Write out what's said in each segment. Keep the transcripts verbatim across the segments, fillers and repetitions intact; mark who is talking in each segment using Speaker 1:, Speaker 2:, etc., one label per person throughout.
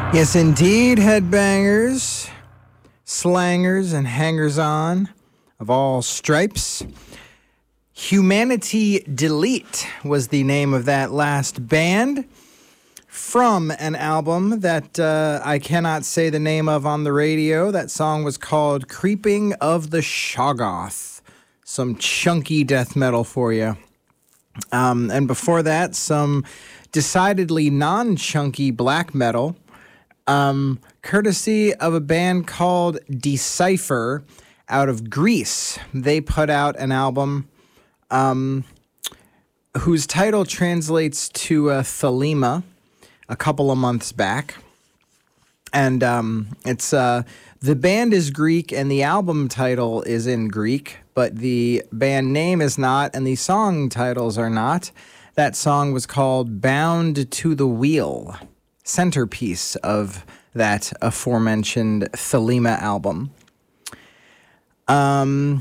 Speaker 1: Yes, indeed, headbangers, slangers, and hangers-on of all stripes. Humanity Delete was the name of that last band from an album that uh, I cannot say the name of on the radio. That song was called Creeping of the Shoggoth. Some chunky death metal for you. Um, and before that, some decidedly non-chunky black metal. Um, courtesy of a band called Decipher out of Greece. They put out an album um, whose title translates to uh, Thelema a couple of months back. And um, it's uh, the band is Greek and the album title is in Greek, but the band name is not and the song titles are not. That song was called Bound to the Wheel, centerpiece of that aforementioned Thelema album. Um,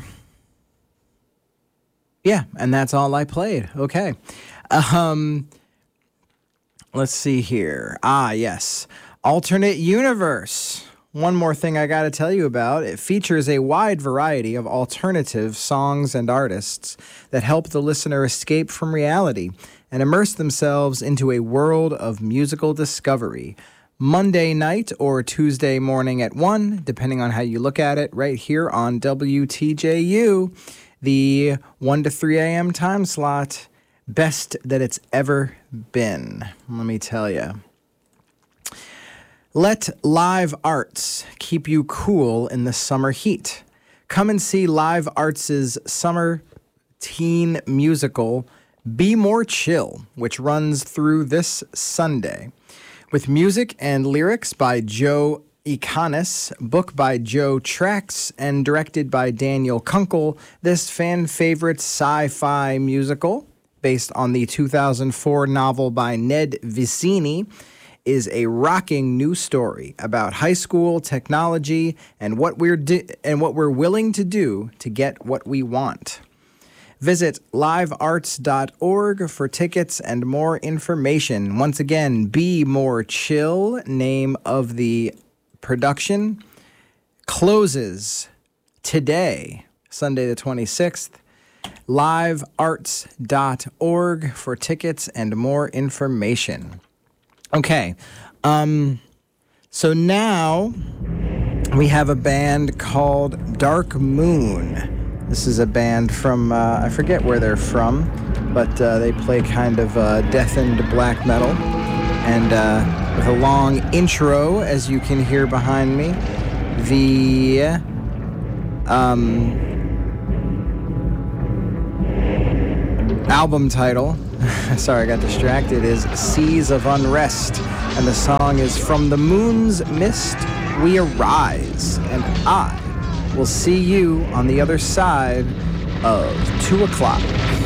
Speaker 1: yeah, and that's all I played. Okay. Um, let's see here. Ah, yes. Alternate Universe. One more thing I got to tell you about. It features a wide variety of alternative songs and artists that help the listener escape from reality and immerse themselves into a world of musical discovery. Monday night or Tuesday morning at one, depending on how you look at it, right here on W T J U, the one to three a.m. time slot. Best that it's ever been, let me tell you. Let live arts keep you cool in the summer heat. Come and see Live Arts' summer teen musical, Be More Chill, which runs through this Sunday. With music and lyrics by Joe Ikonis, book by Joe Trax, and directed by Daniel Kunkel, this fan-favorite sci-fi musical, based on the two thousand four novel by Ned Vicini, is a rocking new story about high school technology and what we're di- and what we're willing to do to get what we want. Visit live arts dot org for tickets and more information. Once again, Be More Chill, name of the production, closes today, Sunday the twenty-sixth. live arts dot org for tickets and more information. Okay, um, so now we have a band called Dark Moon. This is a band from, uh, I forget where they're from, but uh, they play kind of uh, deafened black metal. And uh, with a long intro, as you can hear behind me, the um, album title, sorry, I got distracted, is Seas of Unrest. And the song is From the Moon's Mist We Arise. And I will see you on the other side of two o'clock.